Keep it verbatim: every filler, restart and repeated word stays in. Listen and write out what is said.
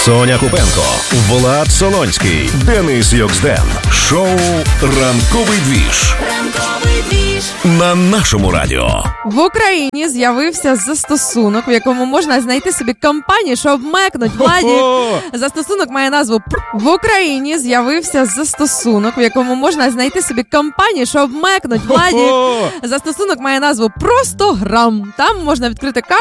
Соня Купенко, Влад Солонський, Денис Йоксден. Шоу «Ранковий двіж». Ранковий двіж. На нашому радіо. В Україні з'явився застосунок, в якому можна знайти собі компанію, щоб мекнуть. Владі. Застосунок має назву «Пр». В Україні з'явився застосунок, в якому можна знайти собі компанію, щоб мекнуть. Владі. Застосунок має назву «Просто грам». Там можна відкрити карту